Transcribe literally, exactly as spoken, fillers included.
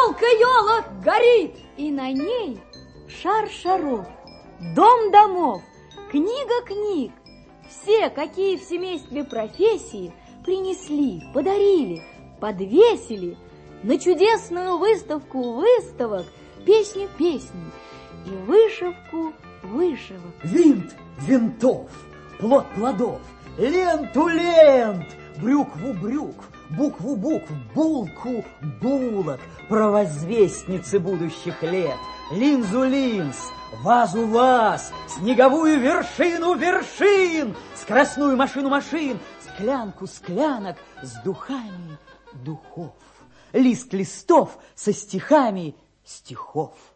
елка-елок горит, и на ней шар шаров, дом домов, книга книг. Все, какие в семействе профессии, принесли, подарили, подвесили на чудесную выставку выставок, песни песней и вышивку вышивок. Винт винтов, плод плодов, ленту лент, брюкву брюкв, букву букв, булку булок, провозвестницы будущих лет, линзу линз, вазу ваз, снеговую вершину вершин, скоростную машину машин, склянку склянок с духами духов, лист листов со стихами стихов.